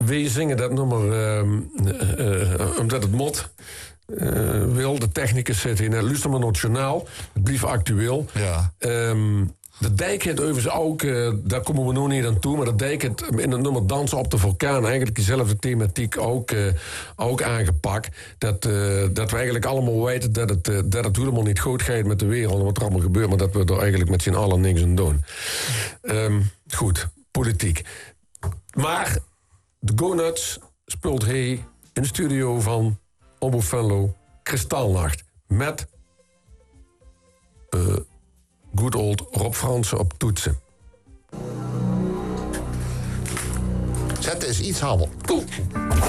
wij zingen dat nummer omdat het mot wil. De technicus zit in. Luister maar naar het journaal. Het blijft actueel. Ja. De dijk heeft overigens ook, daar komen we nog niet aan toe... maar de dijk heeft in het nummer Dansen op de Vulkaan... eigenlijk diezelfde thematiek ook aangepakt. Dat we eigenlijk allemaal weten dat het helemaal niet goed gaat met de wereld... en wat er allemaal gebeurt, maar dat we er eigenlijk met z'n allen niks aan doen. Goed, politiek. Maar de Go Nuts speelt hij in de studio van Omroep Venlo Kristalnacht... met... good old Rob Fransen op toetsen. Zet eens iets handel.